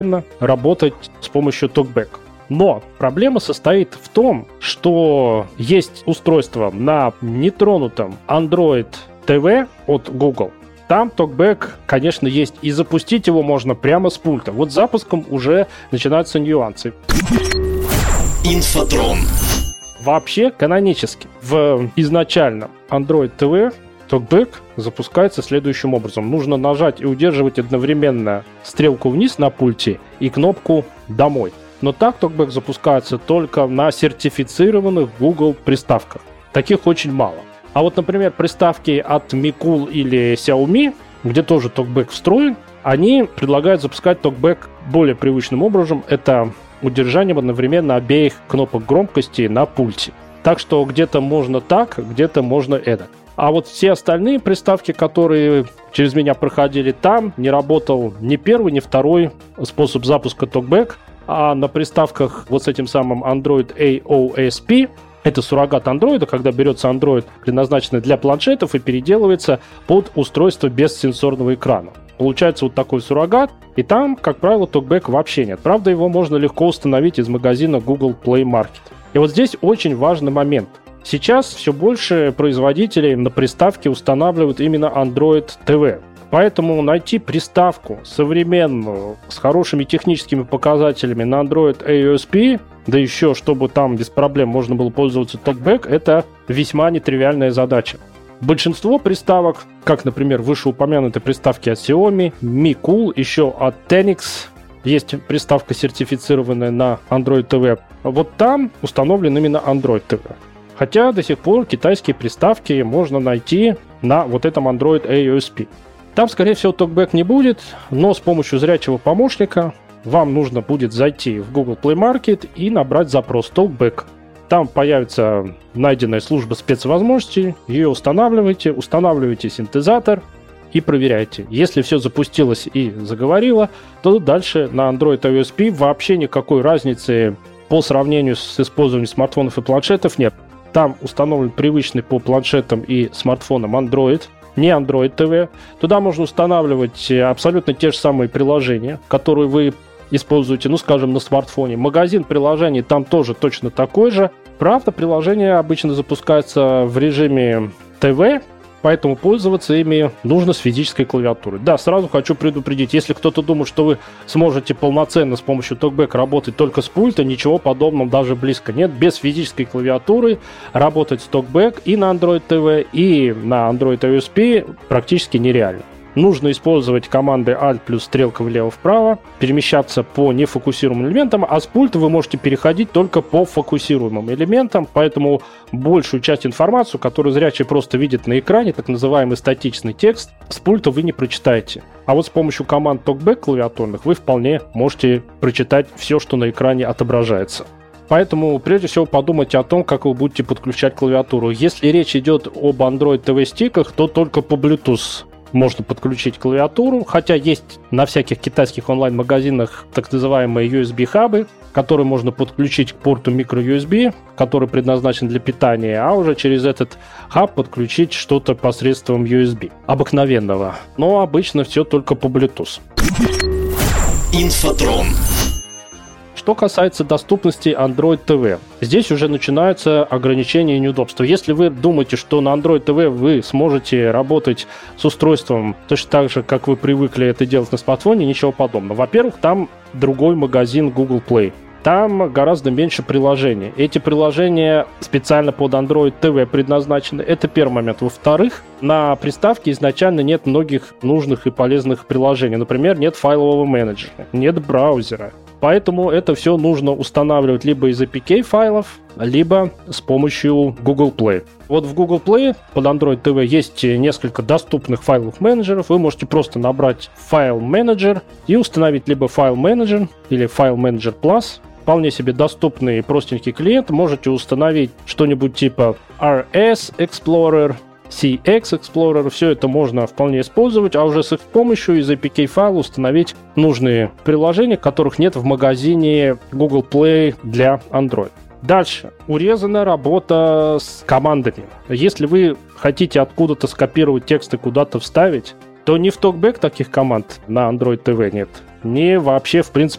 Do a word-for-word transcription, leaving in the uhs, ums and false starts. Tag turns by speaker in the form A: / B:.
A: работать с помощью TalkBack. Но проблема состоит в том, что есть устройство на нетронутом Android ти ви от Google. Там TalkBack, конечно, есть, и запустить его можно прямо с пульта. Вот с запуском уже начинаются нюансы.
B: Инфотрон.
A: Вообще, канонически, в изначальном Android ти ви TalkBack запускается следующим образом. Нужно нажать и удерживать одновременно стрелку вниз на пульте и кнопку «Домой». Но так TalkBack запускается только на сертифицированных Google приставках. Таких очень мало. А вот, например, приставки от Micool или Xiaomi, где тоже TalkBack встроен, они предлагают запускать TalkBack более привычным образом. Это удержанием одновременно обеих кнопок громкости на пульте. Так что где-то можно так, где-то можно эдак. А вот все остальные приставки, которые через меня проходили, там не работал ни первый, ни второй способ запуска TalkBack. А на приставках вот с этим самым Android эй о эс пи, это суррогат Android, когда берется Android, предназначенный для планшетов, и переделывается под устройство без сенсорного экрана. Получается вот такой суррогат, и там, как правило, TalkBack вообще нет. Правда, его можно легко установить из магазина Google Play Market. И вот здесь очень важный момент. Сейчас все больше производителей на приставке устанавливают именно Android ти ви. Поэтому найти приставку современную, с хорошими техническими показателями на Android эй о эс пи, да еще чтобы там без проблем можно было пользоваться TalkBack, это весьма нетривиальная задача. Большинство приставок, как, например, вышеупомянутые приставки от Xiaomi, Micool, еще от Tenix, есть приставка, сертифицированная на Android ти ви, вот там установлен именно Android ти ви. Хотя до сих пор китайские приставки можно найти на вот этом Android эй о эс пи. Там, скорее всего, TalkBack не будет, но с помощью зрячего помощника вам нужно будет зайти в Google Play Market и набрать запрос TalkBack. Там появится найденная служба спецвозможностей, ее устанавливаете, устанавливаете синтезатор и проверяйте. Если все запустилось и заговорило, то дальше на Android эй о эс пи вообще никакой разницы по сравнению с использованием смартфонов и планшетов нет. Там установлен привычный по планшетам и смартфонам Android, не Android ти ви. Туда можно устанавливать абсолютно те же самые приложения, которые вы используете, ну, скажем, на смартфоне. Магазин приложений там тоже точно такой же. Правда, приложение обычно запускается в режиме ти ви, поэтому пользоваться ими нужно с физической клавиатурой. Да, сразу хочу предупредить, если кто-то думает, что вы сможете полноценно с помощью TalkBack работать только с пульта, ничего подобного даже близко нет. Без физической клавиатуры работать с TalkBack и на Android ти ви, и на Android эй о эс пи практически нереально. Нужно использовать команды Alt плюс стрелка влево-вправо, перемещаться по нефокусируемым элементам, а с пульта вы можете переходить только по фокусируемым элементам, поэтому большую часть информации, которую зрячий просто видит на экране, так называемый статичный текст, с пульта вы не прочитаете. А вот с помощью команд TalkBack клавиатурных вы вполне можете прочитать все, что на экране отображается. Поэтому прежде всего подумайте о том, как вы будете подключать клавиатуру. Если речь идет об Android ти ви-стиках, то только по Bluetooth можно подключить клавиатуру, хотя есть на всяких китайских онлайн-магазинах так называемые ю эс би-хабы, которые можно подключить к порту микро-ю эс би, который предназначен для питания, а уже через этот хаб подключить что-то посредством ю эс би обыкновенного. Но обычно все только по Bluetooth.
B: Инфотрон.
A: Что касается доступности Android ти ви, здесь уже начинаются ограничения и неудобства. Если вы думаете, что на Android ти ви вы сможете работать с устройством точно так же, как вы привыкли это делать на смартфоне, ничего подобного. Во-первых, там другой магазин Google Play. Там гораздо меньше приложений. Эти приложения специально под Android ти ви предназначены. Это первый момент. Во-вторых, на приставке изначально нет многих нужных и полезных приложений. Например, нет файлового менеджера, нет браузера. Поэтому это все нужно устанавливать либо из эй пи кей файлов, либо с помощью Google Play. Вот в Google Play под Android ти ви есть несколько доступных файловых менеджеров. Вы можете просто набрать файл менеджер и установить либо файл менеджер или файл менеджер Plus. Вполне себе доступный и простенький клиент. Можете установить что-нибудь типа ар эс Explorer, си экс Explorer, все это можно вполне использовать, а уже с их помощью из эй пи кей файла установить нужные приложения, которых нет в магазине Google Play для Android. Дальше. Урезанная работа с командами. Если вы хотите откуда-то скопировать текст и куда-то вставить, то ни в TalkBack таких команд на Android ти ви нет, ни вообще, в принципе,